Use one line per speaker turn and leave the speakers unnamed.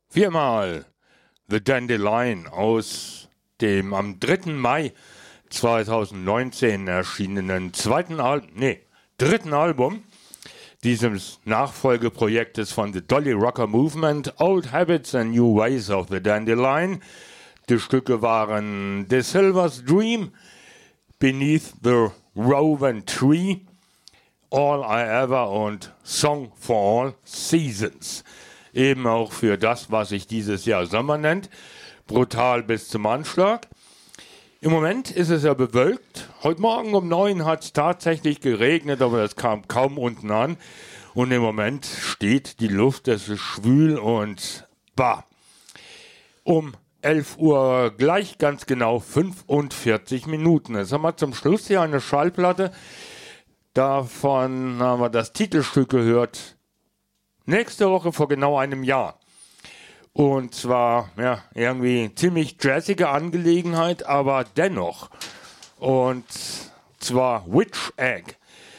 Viermal The Dandelion aus dem am 3. Mai 2019 erschienenen dritten Album dieses Nachfolgeprojektes von The Dolly Rocker Movement, Old Habits and New Ways of the Dandelion. Die Stücke waren The Silver's Dream, Beneath the Rowan Tree, All I Ever und Song for All Seasons. Eben auch für das, was sich dieses Jahr Sommer nennt. Brutal bis zum Anschlag. Im Moment ist es ja bewölkt. Heute Morgen um 9 hat es tatsächlich geregnet, aber das kam kaum unten an. Und im Moment steht die Luft, es ist schwül und bah. Um 11 Uhr gleich ganz genau 45 Minuten. Jetzt haben wir zum Schluss hier eine Schallplatte. Davon haben wir das Titelstück gehört. Nächste Woche vor genau einem Jahr. Und zwar, ja, irgendwie ziemlich jazzige Angelegenheit, aber dennoch. Und zwar Witch Egg.